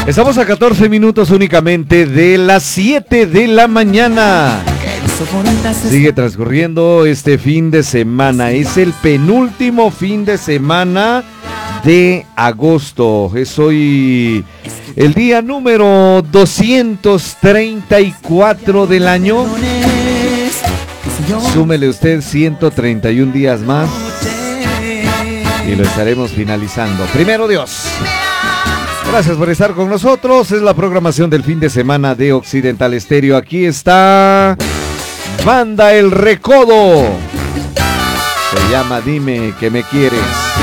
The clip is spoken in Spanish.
Estamos a 14 minutos únicamente de las 7 de la mañana. Sigue transcurriendo este fin de semana. Es el penúltimo fin de semana de agosto. Es hoy el día número 234 del año. Súmele usted 131 días más y lo estaremos finalizando. Primero Dios. Gracias por estar con nosotros. Es la programación del fin de semana de Occidental Estéreo. Aquí está Banda El Recodo. Se llama Dime que me quieres.